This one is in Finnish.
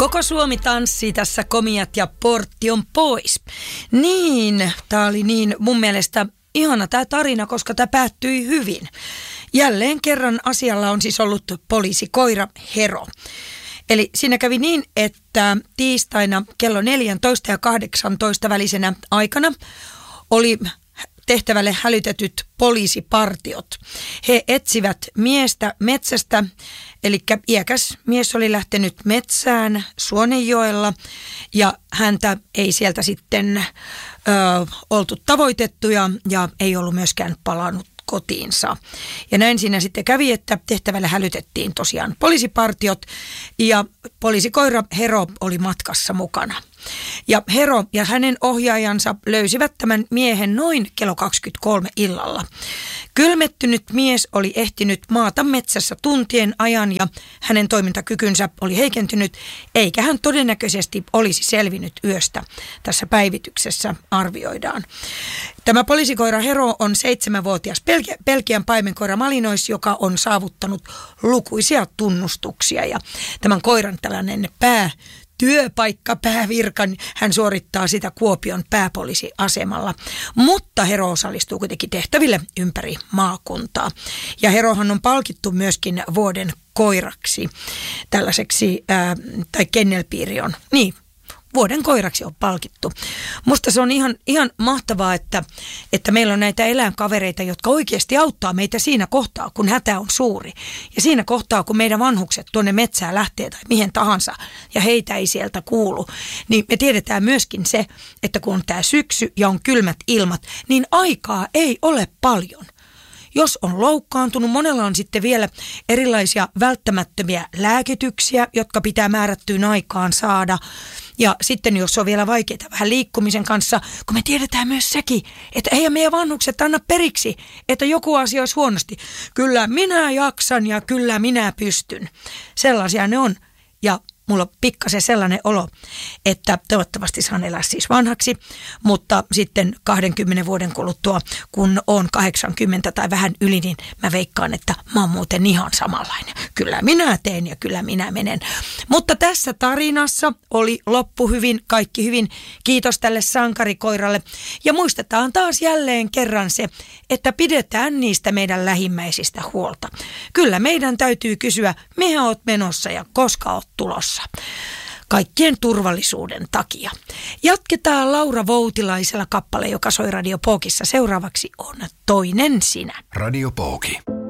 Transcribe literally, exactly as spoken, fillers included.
Koko Suomi tanssii tässä Komiat ja Portti on pois. Niin, tää oli niin mun mielestä ihana tää tarina, koska tää päättyi hyvin. Jälleen kerran asialla on siis ollut poliisikoira Hero. Eli siinä kävi niin, että tiistaina kello neljätoista ja kahdeksantoista välisenä aikana oli tehtävälle hälytetyt poliisipartiot. He etsivät miestä metsästä, eli iäkäs mies oli lähtenyt metsään Suonenjoella ja häntä ei sieltä sitten ö, oltu tavoitettu ja, ja ei ollut myöskään palannut kotiinsa. Ja näin siinä sitten kävi, että tehtävälle hälytettiin tosiaan poliisipartiot ja poliisikoira Hero oli matkassa mukana. Ja Hero ja hänen ohjaajansa löysivät tämän miehen noin kello kaksikymmentäkolme illalla. Kylmettynyt mies oli ehtinyt maata metsässä tuntien ajan ja hänen toimintakykynsä oli heikentynyt, eikä hän todennäköisesti olisi selvinnyt yöstä. Tässä päivityksessä arvioidaan. Tämä poliisikoira Hero on seitsemänvuotias Belgi- Belgian paimenkoira Malinois, joka on saavuttanut lukuisia tunnustuksia ja tämän koiran tällainen pää työpaikka, päävirkan, hän suorittaa sitä Kuopion pääpoliisiasemalla, mutta Hero osallistuu kuitenkin tehtäville ympäri maakuntaa. Ja Herohan on palkittu myöskin vuoden koiraksi, tällaiseksi, ää, tai kennelpiiri on, niin, vuoden koiraksi on palkittu. Musta se on ihan, ihan mahtavaa, että, että meillä on näitä eläinkavereita, jotka oikeasti auttaa meitä siinä kohtaa, kun hätä on suuri. Ja siinä kohtaa, kun meidän vanhukset tuonne metsään lähtee tai mihin tahansa ja heitä ei sieltä kuulu, niin me tiedetään myöskin se, että kun on tämä syksy ja on kylmät ilmat, niin aikaa ei ole paljon. Jos on loukkaantunut, monella on sitten vielä erilaisia välttämättömiä lääkityksiä, jotka pitää määrättyyn aikaan saada. Ja sitten jos on vielä vaikeita vähän liikkumisen kanssa, kun me tiedetään myös sekin, että ei meidän vanhukset anna periksi, että joku asia olisi huonosti. Kyllä minä jaksan ja kyllä minä pystyn. Sellaisia ne on. Ja mulla on pikkasen sellainen olo, että toivottavasti saan elää siis vanhaksi, mutta sitten kahdenkymmenen vuoden kuluttua, kun on kahdeksankymmentä tai vähän yli, niin mä veikkaan, että mä oon muuten ihan samanlainen. Kyllä minä teen ja kyllä minä menen. Mutta tässä tarinassa oli loppu hyvin, kaikki hyvin. Kiitos tälle sankarikoiralle. Ja muistetaan taas jälleen kerran se, että pidetään niistä meidän lähimmäisistä huolta. Kyllä meidän täytyy kysyä, mihin oot menossa ja koska oot tulossa. Kaikkien turvallisuuden takia. Jatketaan Laura Voutilaisella kappale, joka soi Radio Pookissa. Seuraavaksi on Toinen sinä. Radio Pooki.